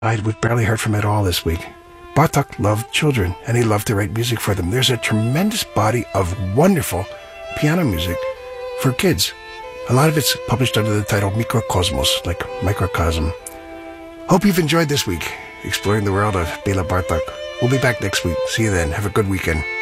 We've barely heard from at all this week. Bartok loved children, and he loved to write music for them. There's a tremendous body of wonderful piano music for kids. A lot of it's published under the title Mikrokosmos, like microcosm. Hope you've enjoyed this week, exploring the world of Bela Bartok. We'll be back next week. See you then. Have a good weekend.